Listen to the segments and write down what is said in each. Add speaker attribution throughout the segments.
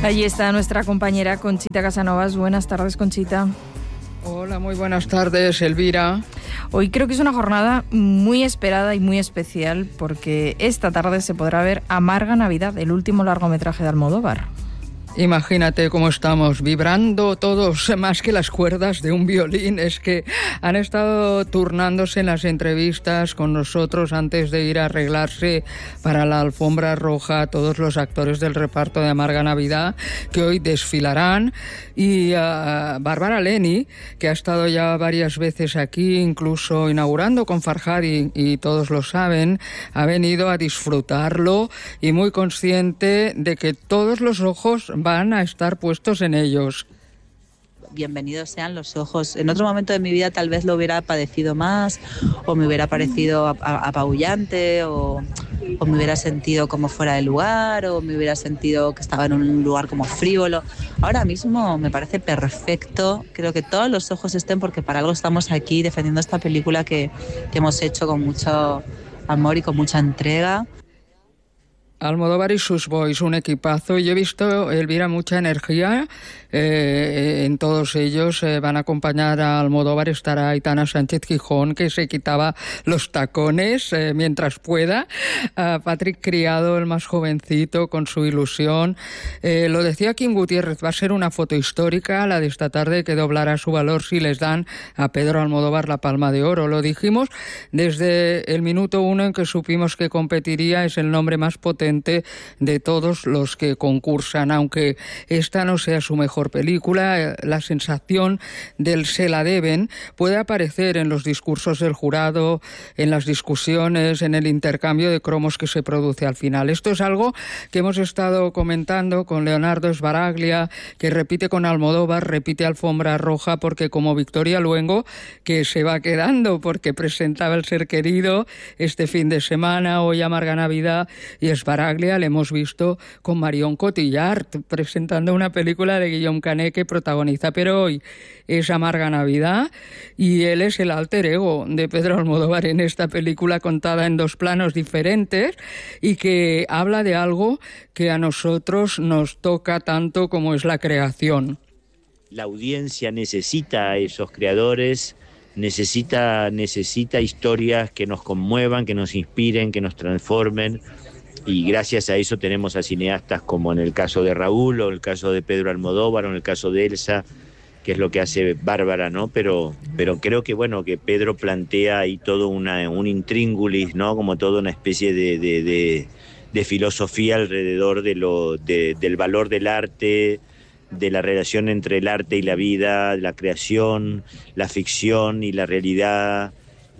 Speaker 1: Ahí está nuestra compañera Conchita Casanovas. Buenas tardes, Conchita.
Speaker 2: Hola, muy buenas tardes, Elvira.
Speaker 1: Hoy creo que es una jornada muy esperada y muy especial porque esta tarde se podrá ver Amarga Navidad, el último largometraje de Almodóvar.
Speaker 2: Imagínate cómo estamos vibrando todos más que las cuerdas de un violín. Es que han estado turnándose en las entrevistas con nosotros antes de ir a arreglarse para la alfombra roja todos los actores del reparto de Amarga Navidad que hoy desfilarán. Y Bárbara Leni, que ha estado ya varias veces aquí, incluso inaugurando con Farhadi, y todos lo saben, ha venido a disfrutarlo y muy consciente de que todos los ojos van a estar puestos en ellos.
Speaker 3: Bienvenidos sean los ojos. En otro momento de mi vida tal vez lo hubiera padecido más, o me hubiera parecido apabullante, o me hubiera sentido como fuera de lugar, o me hubiera sentido que estaba en un lugar como frívolo. Ahora mismo me parece perfecto. Creo que todos los ojos estén, porque para algo estamos aquí defendiendo esta película que hemos hecho con mucho amor y con mucha entrega.
Speaker 2: Almodóvar y sus boys, un equipazo. Yo he visto, Elvira, mucha energía en todos ellos. Van a acompañar a Almodóvar, estará Aitana Sánchez Gijón, que se quitaba los tacones mientras pueda. Patrick Criado, el más jovencito, con su ilusión. Lo decía Kim Gutiérrez, va a ser una foto histórica, la de esta tarde, que doblará su valor si les dan a Pedro Almodóvar la Palma de Oro. Lo dijimos desde el minuto 1 en que supimos que competiría. Es el nombre más potente de todos los que concursan, aunque esta no sea su mejor película. La sensación del se la deben puede aparecer en los discursos del jurado, en las discusiones, en el intercambio de cromos que se produce al final. Esto es algo que hemos estado comentando con Leonardo Sbaraglia, que repite con Almodóvar, repite alfombra roja, porque como Victoria Luengo, que se va quedando porque presentaba El ser querido este fin de semana, hoy Amarga Navidad, y Sbaraglia le hemos visto con Marion Cotillard presentando una película de Guillaume Canet que protagoniza, pero hoy es Amarga Navidad y él es el alter ego de Pedro Almodóvar en esta película, contada en dos planos diferentes y que habla de algo que a nosotros nos toca tanto como es la creación.
Speaker 4: La audiencia necesita a esos creadores, necesita historias que nos conmuevan, que nos inspiren, que nos transformen. Y gracias a eso tenemos a cineastas como en el caso de Raúl, o en el caso de Pedro Almodóvar, o en el caso de Elsa, que es lo que hace Bárbara, ¿no? Pero creo que, bueno, que Pedro plantea ahí todo un intríngulis, ¿no? Como toda una especie de filosofía alrededor del valor del arte, de la relación entre el arte y la vida, la creación, la ficción y la realidad.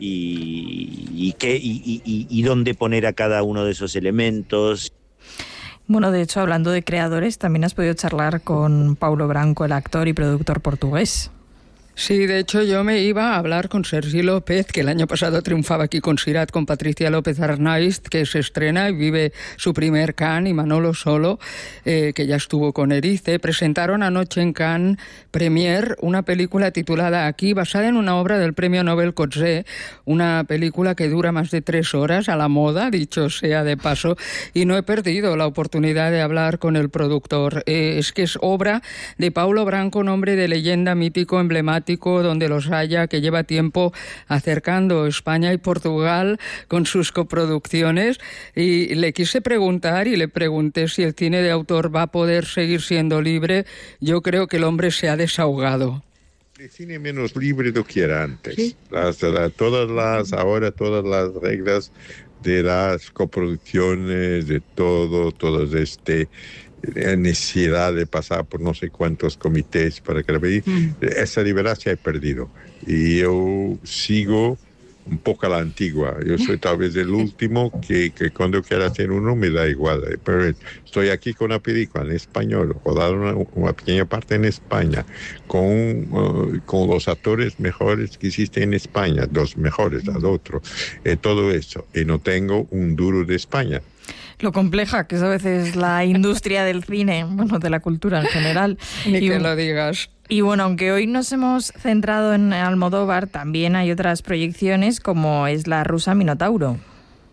Speaker 4: Y dónde poner a cada uno de esos elementos.
Speaker 1: Bueno, de hecho, hablando de creadores, también has podido charlar con Paulo Branco, el actor y productor portugués.
Speaker 2: Sí, de hecho yo me iba a hablar con Sergi López, que el año pasado triunfaba aquí con Sirat, con Patricia López Arnaiz, que se estrena y vive su primer Cannes, y Manolo Solo, que ya estuvo con Erice. Presentaron anoche en Cannes Premier una película titulada Aquí, basada en una obra del premio Nobel Coetzee, una película que dura más de 3 horas, a la moda, dicho sea de paso, y no he perdido la oportunidad de hablar con el productor. Es que es obra de Paulo Branco, un hombre de leyenda, mítico, emblemático, donde los haya, que lleva tiempo acercando España y Portugal con sus coproducciones, y le quise preguntar y le pregunté si el cine de autor va a poder seguir siendo libre. Yo creo que el hombre se ha desahogado.
Speaker 5: El cine menos libre do que era antes.
Speaker 2: ¿Sí?
Speaker 5: Ahora todas las reglas de las coproducciones, de todas necesidad de pasar por no sé cuántos comités para que la película, esa libertad se ha perdido. Y yo sigo un poco a la antigua. Yo soy tal vez el último que cuando quiera hacer uno me da igual. Pero estoy aquí con una película en español, rodar una pequeña parte en España, con los actores mejores que existen en España, los mejores al otro, todo eso. Y no tengo un duro de España.
Speaker 1: Lo compleja que es a veces la industria del cine, bueno, de la cultura en general.
Speaker 2: Ni que lo digas.
Speaker 1: Y bueno, aunque hoy nos hemos centrado en Almodóvar, también hay otras proyecciones como es La rusa Minotauro.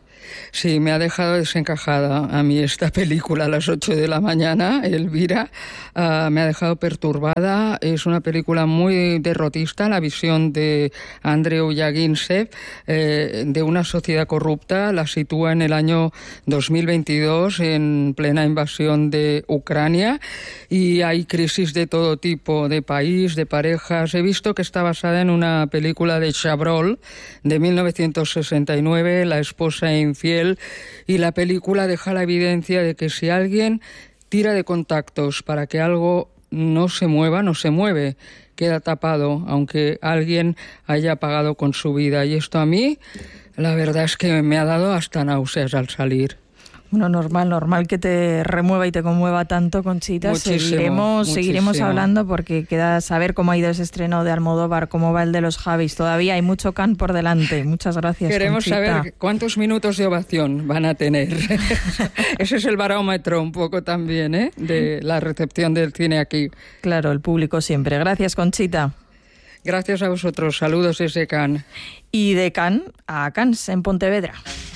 Speaker 2: Sí, me ha dejado desencajada a mí esta película a las 8 de la mañana, Elvira. Me ha dejado perturbada. Es una película muy derrotista, la visión de Andreu Yagintsev de una sociedad corrupta. La sitúa en el año 2022, en plena invasión de Ucrania, y hay crisis de todo tipo, de país, de parejas. He visto que está basada en una película de Chabrol de 1969, La esposa infiel, y la película deja la evidencia de que si alguien tira de contactos para que algo no se mueva, no se mueve, queda tapado, aunque alguien haya pagado con su vida. Y esto a mí, la verdad es que me ha dado hasta náuseas al salir.
Speaker 1: Bueno, normal que te remueva y te conmueva tanto, Conchita. Seguiremos hablando porque queda saber cómo ha ido ese estreno de Almodóvar, cómo va el de los Javis. Todavía hay mucho can por delante. Muchas gracias,
Speaker 2: Queremos
Speaker 1: Conchita.
Speaker 2: saber cuántos minutos de ovación van a tener. Ese es el barómetro un poco también, de la recepción del cine aquí.
Speaker 1: Claro, el público siempre. Gracias, Conchita.
Speaker 2: Gracias a vosotros. Saludos desde Cannes.
Speaker 1: Y de Cannes a Cannes, en Pontevedra.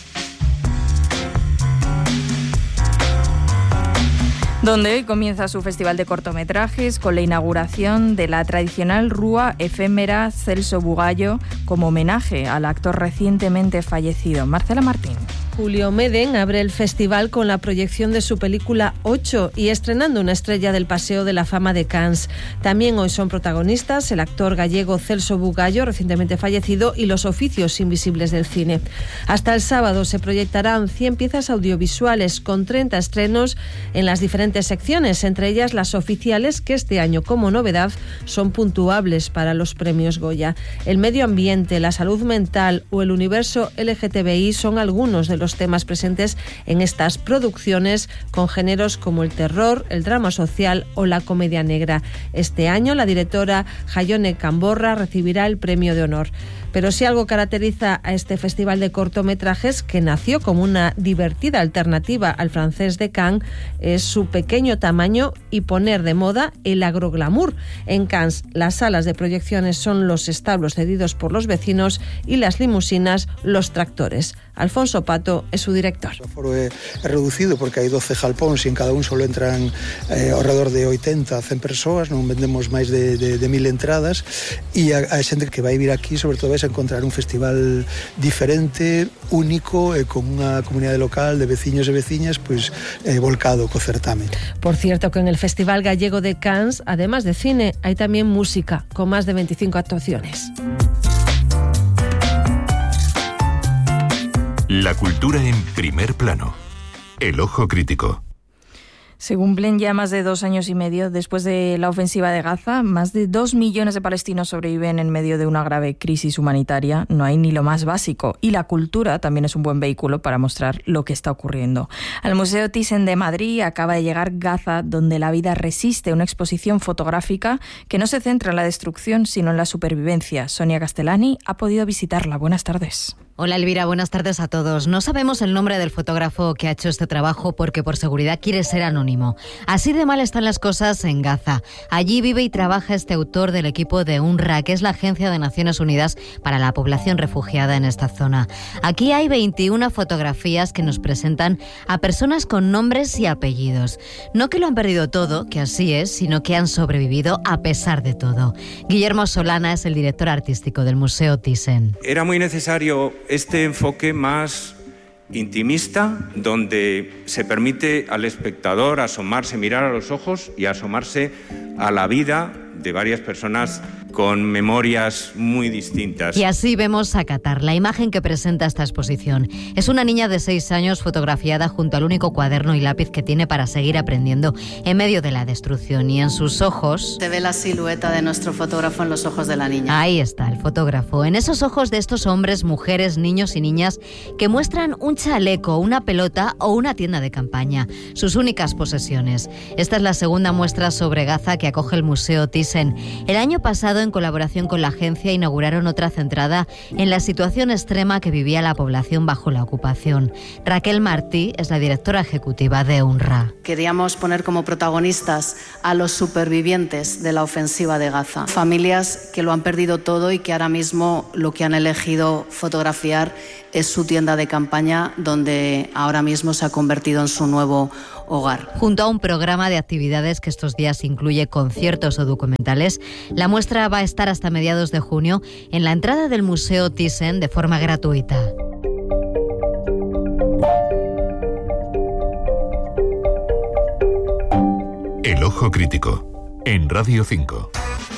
Speaker 1: Donde hoy comienza su festival de cortometrajes con la inauguración de la tradicional rúa efémera Celso Bugallo como homenaje al actor recientemente fallecido, Marcela Martín.
Speaker 6: Julio Meden abre el festival con la proyección de su película 8 y estrenando una estrella del Paseo de la Fama de Cannes. También hoy son protagonistas el actor gallego Celso Bugallo, recientemente fallecido, y los oficios invisibles del cine. Hasta el sábado se proyectarán 100 piezas audiovisuales con 30 estrenos en las diferentes secciones, entre ellas las oficiales, que este año, como novedad, son puntuables para los premios Goya. El medio ambiente, la salud mental o el universo LGTBI son algunos de los temas presentes en estas producciones, con géneros como el terror, el drama social o la comedia negra. Este año la directora Jaione Camborra recibirá el premio de honor. Pero si algo caracteriza a este festival de cortometrajes, que nació como una divertida alternativa al francés de Cannes, es su pequeño tamaño y poner de moda el agroglamour. En Cannes, las salas de proyecciones son los establos cedidos por los vecinos y las limusinas los tractores. Alfonso Pato es su director.
Speaker 7: O aforo é reducido porque hai 12 jalpóns e en cada un solo entran alrededor de 80 a 100 persoas, non vendemos máis de 1000 entradas, e a xente que vai vir aquí sobre todo vais a encontrar un festival diferente, único, e con unha comunidade local de veciños e veciñas pois volcado co certame.
Speaker 6: Por cierto que en el Festival Gallego de Cannes, además de cine, hay también música, con más de 25 actuaciones.
Speaker 8: La cultura en primer plano. El ojo crítico.
Speaker 1: Se cumplen ya más de 2 años y medio después de la ofensiva de Gaza. Más de 2 millones de palestinos sobreviven en medio de una grave crisis humanitaria. No hay ni lo más básico. Y la cultura también es un buen vehículo para mostrar lo que está ocurriendo. Al Museo Thyssen de Madrid acaba de llegar Gaza, donde la vida resiste, una exposición fotográfica que no se centra en la destrucción, sino en la supervivencia. Sonia Castellani ha podido visitarla. Buenas tardes.
Speaker 9: Hola Elvira, buenas tardes a todos. No sabemos el nombre del fotógrafo que ha hecho este trabajo porque por seguridad quiere ser anónimo. Así de mal están las cosas en Gaza. Allí vive y trabaja este autor del equipo de UNRWA, que es la Agencia de Naciones Unidas para la población refugiada en esta zona. Aquí hay 21 fotografías que nos presentan a personas con nombres y apellidos. No que lo han perdido todo, que así es, sino que han sobrevivido a pesar de todo. Guillermo Solana es el director artístico del Museo Thyssen.
Speaker 10: Era muy necesario este enfoque más intimista, donde se permite al espectador asomarse, mirar a los ojos y asomarse a la vida de varias personas con memorias muy distintas.
Speaker 9: Y así vemos a Qatar, la imagen que presenta esta exposición. Es una niña de 6 años fotografiada junto al único cuaderno y lápiz que tiene para seguir aprendiendo en medio de la destrucción, y en sus ojos
Speaker 11: se ve la silueta de nuestro fotógrafo en los ojos de la niña.
Speaker 9: Ahí está el fotógrafo, en esos ojos de estos hombres, mujeres, niños y niñas que muestran un chaleco, una pelota o una tienda de campaña, sus únicas posesiones. Esta es la segunda muestra sobre Gaza que acoge el Museo Thyssen. El año pasado en colaboración con la agencia, inauguraron otra centrada en la situación extrema que vivía la población bajo la ocupación. Raquel Martí es la directora ejecutiva de UNRWA.
Speaker 11: Queríamos poner como protagonistas a los supervivientes de la ofensiva de Gaza. Familias que lo han perdido todo y que ahora mismo lo que han elegido fotografiar es su tienda de campaña, donde ahora mismo se ha convertido en su nuevo hogar.
Speaker 9: Junto a un programa de actividades que estos días incluye conciertos o documentales, la muestra va a estar hasta mediados de junio en la entrada del Museo Thyssen de forma gratuita.
Speaker 8: El Ojo Crítico, en Radio 5.